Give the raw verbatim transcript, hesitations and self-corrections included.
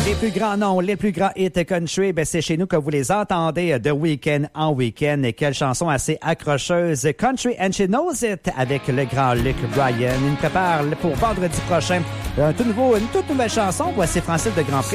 Les plus grands noms, les plus grands hits country, ben c'est chez nous que vous les entendez de week-end en week-end. Et quelle chanson assez accrocheuse. Country and She Knows It avec le grand Luke Bryan. Il nous prépare pour vendredi prochain un tout nouveau, une toute nouvelle chanson. Voici Francis de Grandpré.